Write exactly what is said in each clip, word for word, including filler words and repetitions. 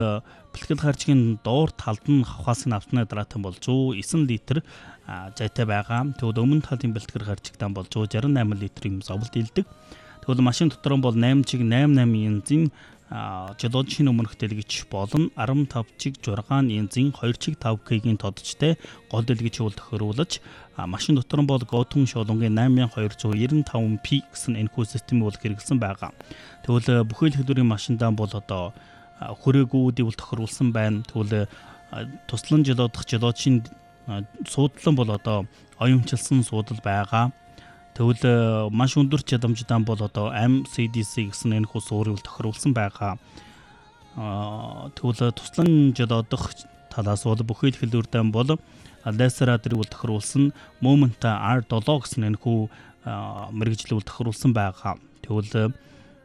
бэлтгэл харчгийн доор талд нь хавхаас нь авсны дараатан бол зуун девять литр зайтай байгаа. Тэгвэл өмнө талын бэлтгэл харчигтан бол зуун шестьдесят восемь литр юм зовлт илдэг. Тэгвэл машин дотор нь бол eight чиг eighty-eight янзын жолоодчийн өмнөх дэлгэж болон fifteen чиг six янзын two чиг five К-ийн тодчтой гол дэлгэж уул тохируулж машин дотор нь бол Gotung шолонгийн eight two nine five P гэсэн энэхүү систем бол хэрэглэсэн байгаа. Тэгвэл бүхэл хэлбэрийн машиндаа бол одоо хүрээгүй үйл тохируулсан байна. Тэгвэл туслан жолоодох жолоодчийн суудлан бол одоо оюунчилсан суудал байгаа. Тэгвэл маш өндөр чадамжтай бол одоо M C D C гэсэн энэхүү суурийг тохируулсан байгаа. Тэгвэл туслан жолоодох талаас бол бүхэл хэлбэртэй бол лазерадрыг тохируулсан Moment R seven гэсэн энэхүү мэргэжлийг тохируулсан байгаа. Тэгвэл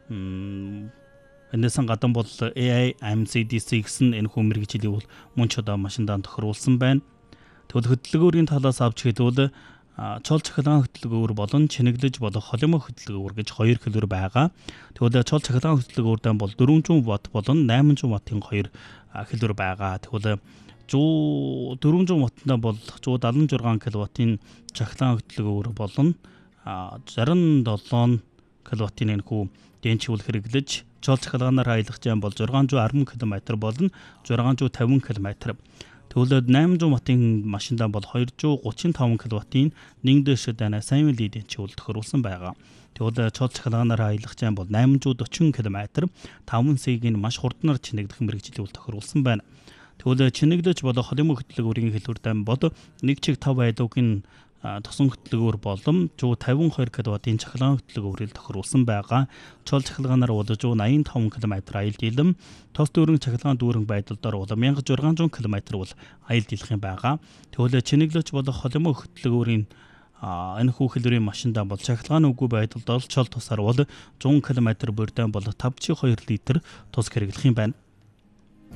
энэсэн гадна бол A I M C D C гэсэн энэхүү мэргэжлийг бол мөн ч одоо машиндаа тохируулсан байна. Тэгвэл хөдөлгөөрийн талаас авч хэлбэл чол цахилгаан хөдөлгөөр болон чинэглэж болох холимог хөдөлгөөр гэж хоёр хэлбэр байгаа. Тэгвэл чол цахилгаан хөдөлгөөрдөө бол four hundred watt болон eight hundred watt-ын хоёр хэлбэр байгаа. Тэгвэл four hundred watt-нд бол one hundred seventy-six киловаттын цахилгаан хөдөлгөөр болон sixty-seven киловаттын энэхүү дэнчүүл хэрэглэж чол цахилгаанаар аялах зам бол six hundred ten км болон six hundred fifty км. Тэгвэл eight hundred watt-ын машиндаа бол two hundred thirty-five киловаттын one дэшид сайн лидийн чивэл тохируулсан байгаа. Тэгвэл чол цахилгаанаар аялах зам бол eight hundred forty км, five C-ийн маш хурднаар чинэгдэх мэргэжлийг тохируулсан байна. Тэгвэл чинэглэж болох холимог хөдөлгөөрийн хэлбэртэй бол one чиг five айлуугийн тосон хөдөлгөөр болон one hundred fifty-two киловаттын цахилгаан хөдөлгөөрийг тохируулсан байгаа. Чол цахилгаанаар бол one hundred eighty-five км аялал дийлэм, тос дүүрэн цахилгаан дүүрэн байдалдаар бол one thousand six hundred км бол аялал дийлэх юм байгаа. Тэгвэл чинэглэж болох холимог хөдөлгөөрийн энэхүү хэлбэрийн машиндаа бол цахилгаан үгүй байдалд бол чол тусаар бол one hundred км бүрдээ бол five чиг two литр тус хэрэглэх юм байна.